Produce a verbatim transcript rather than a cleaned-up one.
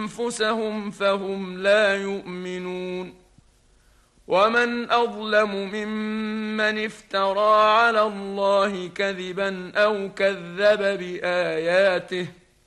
أنفسهم فهم لا يؤمنون. ومن أظلم ممن افترى على الله كذبا أو كذب بآياته